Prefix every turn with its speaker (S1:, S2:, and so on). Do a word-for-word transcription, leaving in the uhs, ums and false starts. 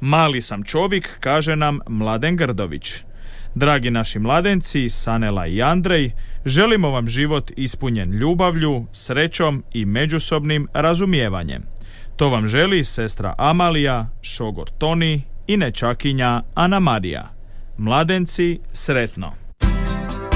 S1: Mali sam čovjek, kaže nam Mladen Grdović. Dragi naši mladenci, Sanela i Andrej, želimo vam život ispunjen ljubavlju, srećom i međusobnim razumijevanjem. To vam želi sestra Amalija, šogor Toni i nečakinja Ana Marija. Mladenci, sretno!